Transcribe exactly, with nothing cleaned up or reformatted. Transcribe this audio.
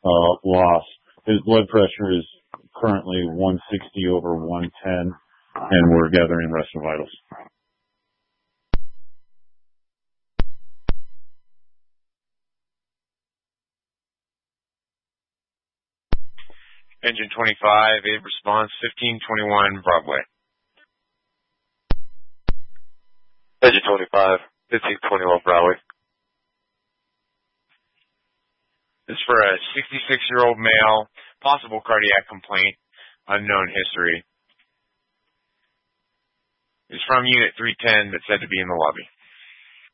uh, loss. His blood pressure is currently one sixty over one ten, and we're gathering rest of vitals. Engine twenty-five, aid response fifteen twenty-one Broadway. Engine twenty-five, fifteen twenty-one Broadway. This is for a sixty-six-year-old male, possible cardiac complaint, unknown history. He's from Unit three ten, but said to be in the lobby.